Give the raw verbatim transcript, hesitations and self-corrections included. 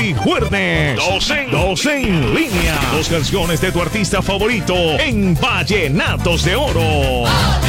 Willy Juernes. Dos en, dos en línea. Dos canciones de tu artista favorito en Vallenatos de Oro.